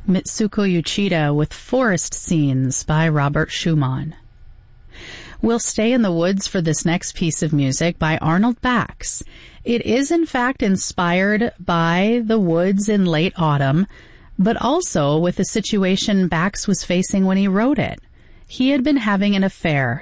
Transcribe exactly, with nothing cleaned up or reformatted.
Mitsuko Uchida with Forest Scenes by Robert Schumann. We'll stay in the woods for this next piece of music by Arnold Bax. It is in fact inspired by the woods in late autumn, but also with the situation Bax was facing when he wrote it. He had been having an affair